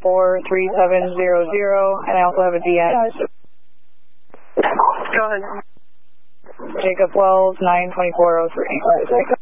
43700, and I also have a DN. Go ahead. Jacob Wells, 92403.